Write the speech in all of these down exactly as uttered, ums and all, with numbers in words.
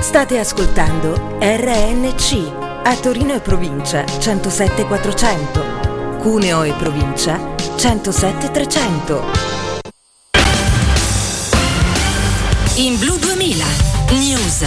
State ascoltando R N C, a Torino e provincia centosette quattrocento, Cuneo e provincia centosette trecento. In Blu duemila News.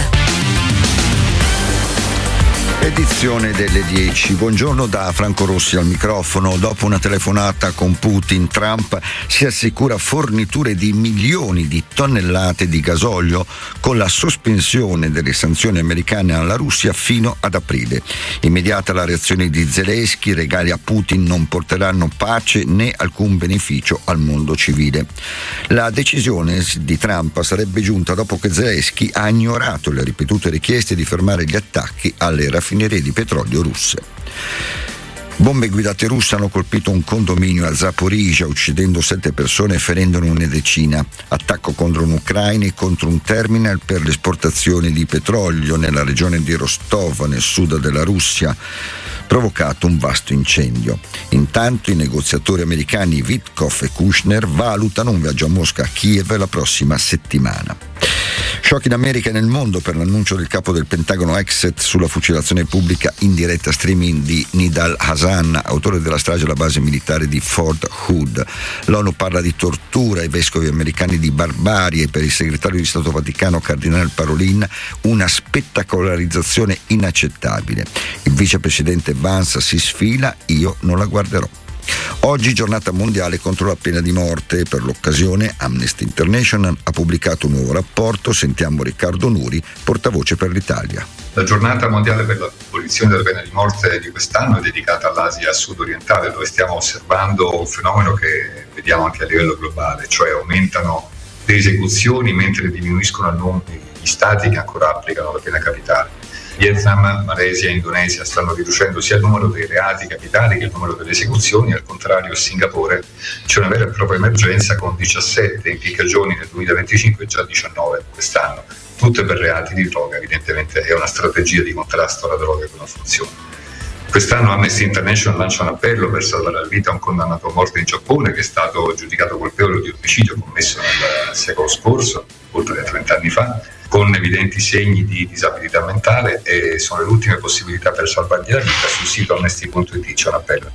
Edizione delle dieci. Buongiorno da Franco Rossi al microfono. Dopo una telefonata con Putin, Trump si assicura forniture di milioni di tonnellate di gasolio con la sospensione delle sanzioni americane alla Russia fino ad aprile. Immediata la reazione di Zelensky: regali a Putin non porteranno pace né alcun beneficio al mondo civile. La decisione di Trump sarebbe giunta dopo che Zelensky ha ignorato le ripetute richieste di fermare gli attacchi alle raffinerie di petrolio russe. Bombe guidate russe hanno colpito un condominio a Zaporizhzhia, uccidendo sette persone e ferendone una decina. Attacco contro un'Ucraina e contro un terminal per l'esportazione di petrolio nella regione di Rostov, nel sud della Russia, provocato un vasto incendio. Intanto i negoziatori americani Witkoff e Kushner valutano un viaggio a Mosca a Kiev la prossima settimana. Shock in America e nel mondo per l'annuncio del capo del Pentagono Exet sulla fucilazione pubblica in diretta streaming di Nidal Hasan, autore della strage alla base militare di Fort Hood. L'ONU parla di tortura ai vescovi americani di barbarie, per il segretario di Stato Vaticano Cardinale Parolin una spettacolarizzazione inaccettabile. Il vicepresidente Vance si sfila: io non la guarderò. Oggi giornata mondiale contro la pena di morte. Per l'occasione Amnesty International ha pubblicato un nuovo rapporto. Sentiamo Riccardo Nuri, portavoce per l'Italia. La giornata mondiale per l'abolizione della pena di morte di quest'anno è dedicata all'Asia sud-orientale, dove stiamo osservando un fenomeno che vediamo anche a livello globale, cioè aumentano le esecuzioni mentre diminuiscono il numero di stati che ancora applicano la pena capitale. Vietnam, Malesia e Indonesia stanno riducendo sia il numero dei reati capitali che il numero delle esecuzioni. Al contrario, a Singapore c'è una vera e propria emergenza con diciassette impiccagioni nel duemilaventicinque e già diciannove quest'anno, tutte per reati di droga. Evidentemente è una strategia di contrasto alla droga che non funziona. Quest'anno Amnesty International lancia un appello per salvare la vita a un condannato a morte in Giappone che è stato giudicato colpevole di omicidio commesso nel secolo scorso, oltre trenta anni fa, con evidenti segni di disabilità mentale, e sono le ultime possibilità per salvargli la vita. Sul sito amnesty punto it c'è un appello.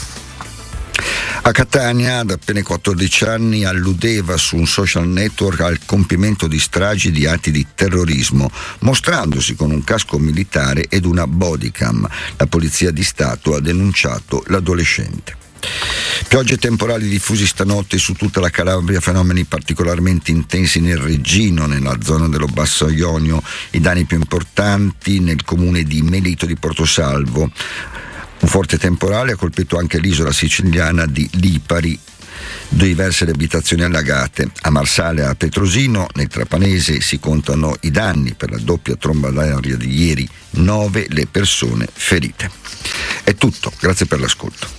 A Catania, da appena quattordici anni, alludeva su un social network al compimento di stragi di atti di terrorismo, mostrandosi con un casco militare ed una bodycam. La Polizia di Stato ha denunciato l'adolescente. Piogge temporali diffusi stanotte su tutta la Calabria, fenomeni particolarmente intensi nel Reggino, nella zona dello Basso Ionio. I danni più importanti nel comune di Melito di Portosalvo. Un forte temporale ha colpito anche l'isola siciliana di Lipari, diverse le abitazioni allagate. A Marsale e a Petrosino, nel Trapanese, si contano i danni per la doppia tromba d'aria di ieri, nove le persone ferite. È tutto, grazie per l'ascolto.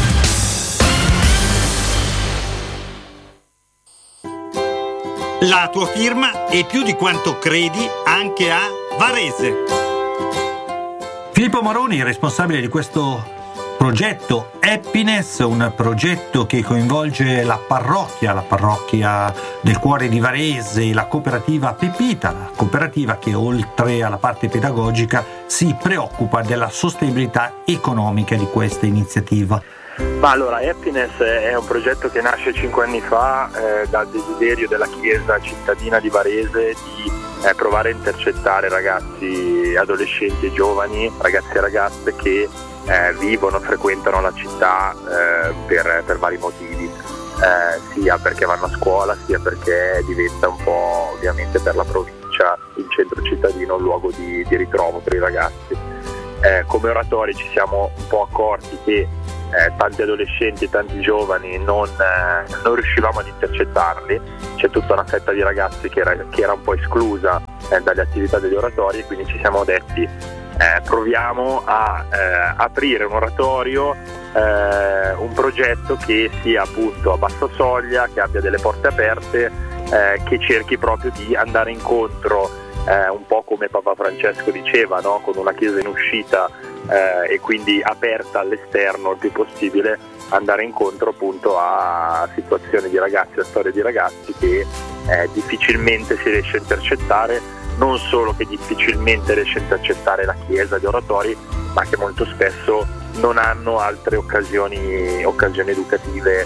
La tua firma è più di quanto credi anche a Varese. Filippo Maroni, responsabile di questo progetto Happiness, un progetto che coinvolge la parrocchia, la parrocchia del cuore di Varese, la cooperativa Pepita, la cooperativa che oltre alla parte pedagogica si preoccupa della sostenibilità economica di questa iniziativa. Ma allora, Happiness è un progetto che nasce cinque anni fa eh, dal desiderio della Chiesa cittadina di Varese di eh, provare a intercettare ragazzi, adolescenti e giovani, ragazzi e ragazze che eh, vivono, frequentano la città eh, per, per vari motivi, eh, sia perché vanno a scuola, sia perché diventa un po', ovviamente per la provincia, il centro cittadino, un luogo di, di ritrovo per i ragazzi. Eh, come oratori ci siamo un po' accorti che Eh, tanti adolescenti e tanti giovani non, eh, non riuscivamo ad intercettarli. C'è tutta una fetta di ragazzi che era, che era un po' esclusa eh, dalle attività degli oratori, e quindi ci siamo detti eh, proviamo a eh, aprire un oratorio, eh, un progetto che sia appunto a bassa soglia, che abbia delle porte aperte, eh, che cerchi proprio di andare incontro eh, un po' come Papa Francesco diceva, no? Con una chiesa in uscita eh, e quindi aperta all'esterno il più possibile, andare incontro appunto a situazioni di ragazzi, a storie di ragazzi che eh, difficilmente si riesce a intercettare non solo che difficilmente riesce ad accettare la chiesa, gli oratori, ma che molto spesso non hanno altre occasioni, occasioni educative,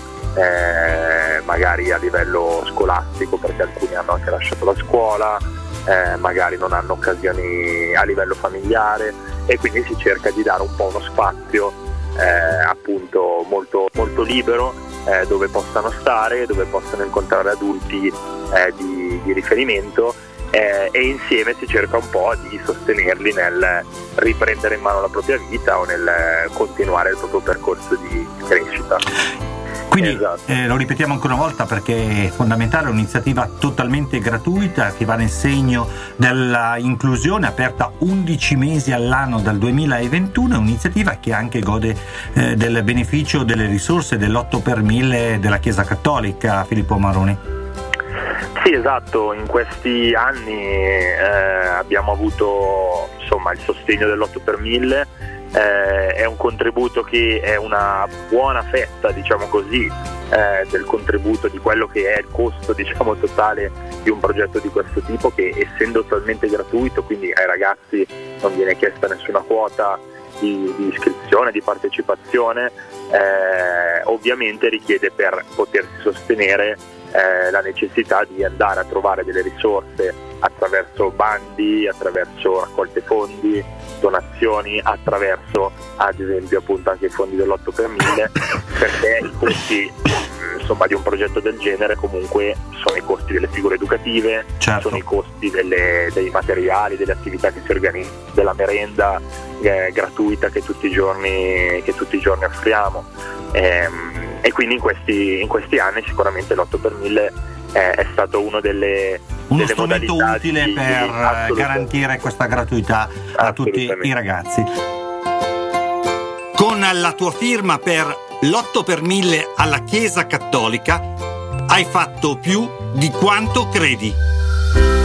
eh, magari a livello scolastico, perché alcuni hanno anche lasciato la scuola, eh, magari non hanno occasioni a livello familiare, e quindi si cerca di dare un po' uno spazio eh, appunto molto, molto libero, eh, dove possano stare, dove possano incontrare adulti eh, di, di riferimento, eh, e insieme si cerca un po' di sostenerli nel riprendere in mano la propria vita o nel continuare il proprio percorso di crescita. Quindi esatto. eh, lo ripetiamo ancora una volta perché è fondamentale, è un'iniziativa totalmente gratuita che va nel segno della inclusione, aperta undici mesi all'anno dal duemilaventuno, è un'iniziativa che anche gode eh, del beneficio delle risorse dell'otto per mille della Chiesa Cattolica. Filippo Maroni. Sì, esatto, in questi anni eh, abbiamo avuto insomma il sostegno dell'otto per mille, eh, è un contributo che è una buona fetta, diciamo così, eh, del contributo di quello che è il costo, diciamo, totale di un progetto di questo tipo, che essendo totalmente gratuito, quindi ai ragazzi non viene chiesta nessuna quota di, di iscrizione, di partecipazione, eh, ovviamente richiede, per potersi sostenere, Eh, la necessità di andare a trovare delle risorse attraverso bandi, attraverso raccolte fondi, donazioni, attraverso ad esempio appunto anche i fondi dell'otto per mille, perché i costi insomma di un progetto del genere comunque sono i costi delle figure educative, certo. sono i costi delle, dei materiali, delle attività che si organizzano, della merenda eh, gratuita che tutti i giorni che tutti i giorni offriamo. Ehm, E quindi in questi, in questi anni sicuramente l'otto per mille è, è stato uno delle, uno delle strumento modalità utile di, per garantire questa gratuità a tutti i ragazzi. Con la tua firma per l'otto per mille alla Chiesa Cattolica hai fatto più di quanto credi.